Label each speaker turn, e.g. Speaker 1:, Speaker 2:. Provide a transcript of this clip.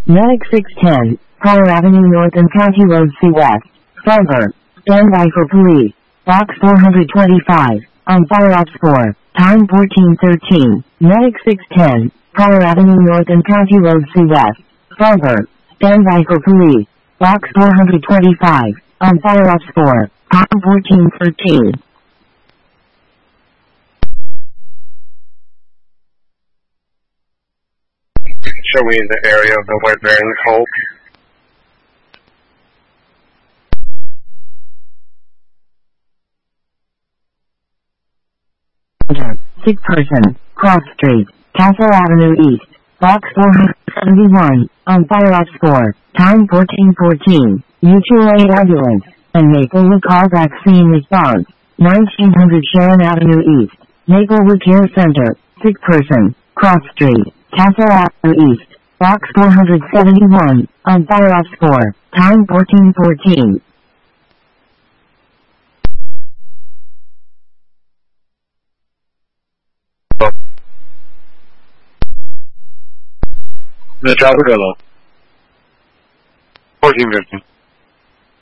Speaker 1: Medic 610, Power Avenue North and County Road C West. Fargo. Standby for police. Box 425. On fire ops 4. Time 14:13. Medic 610, Power Avenue North and County Road C West. Fargo. Standby for police. Box 425. On fire ops 4. Time 14:13.
Speaker 2: Show me the area of the White Bear Hope.
Speaker 1: Sick person. Cross Street. Castle Avenue East. Box 471. On fire ops 4. Time 14:14. Mutual aid ambulance. And Maplewood call vaccine response. 1900 Sharon Avenue East. Maplewood Care Center. Sick person. Cross Street. Castle Avenue East. Box 471. On fire ops 4. Time 14:14.
Speaker 2: The traffic alone. 14:15.